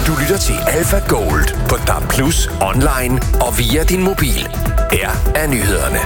Du lytter til Alpha Gold på DAB+, online og via din mobil. Her er nyhederne.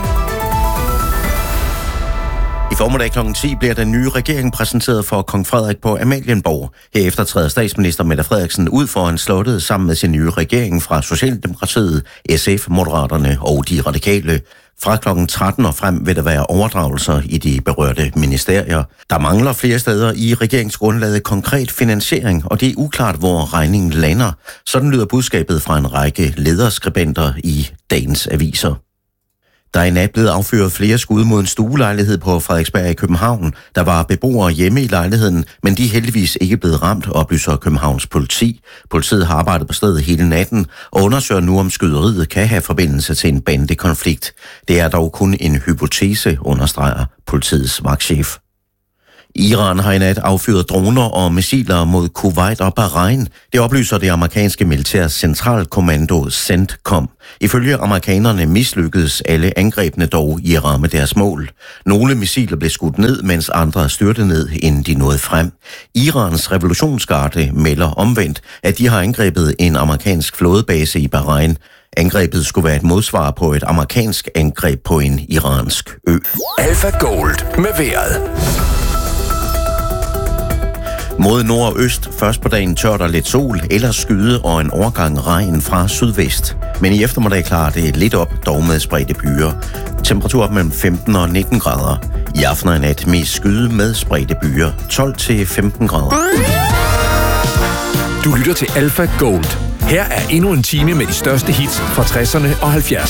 I formiddag kl. 10 bliver den nye regering præsenteret for kong Frederik på Amalienborg. Herefter træder statsminister Mette Frederiksen ud foran slottet sammen med sin nye regering fra Socialdemokratiet, SF, Moderaterne og de radikale. Fra kl. 13 og frem vil der være overdragelser i de berørte ministerier. Der mangler flere steder i regeringsgrundlaget konkret finansiering, og det er uklart, hvor regningen lander. Sådan lyder budskabet fra en række lederskribenter i dagens aviser. Der er i nat blevet affyret flere skud mod en stuelejlighed på Frederiksberg i København. Der var beboere hjemme i lejligheden, men de er heldigvis ikke blevet ramt, oplyser Københavns politi. Politiet har arbejdet på stedet hele natten og undersøger nu, om skyderiet kan have forbindelse til en bandekonflikt. Det er dog kun en hypotese, understreger politiets vagtchef. Iran har i nat affyret droner og missiler mod Kuwait og Bahrain. Det oplyser det amerikanske militærs centralkommando CENTCOM. Ifølge amerikanerne mislykkedes alle angrebene dog i at ramme deres mål. Nogle missiler blev skudt ned, mens andre styrtede ned, inden de nåede frem. Irans revolutionsgarde melder omvendt, at de har angrebet en amerikansk flådebase i Bahrain. Angrebet skulle være et modsvar på et amerikansk angreb på en iransk ø. Alpha Gold med vejret. Mod nord og øst, først på dagen tørt og lidt sol, ellers skyde og en overgang regn fra sydvest. Men i eftermiddag klarer det lidt op, dog med spredte byer. Temperatur mellem 15 og 19 grader. I aften og i nat mest skyde med spredte byer, 12 til 15 grader. Du lytter til Alpha Gold. Her er endnu en time med de største hits fra 60'erne og 70'erne.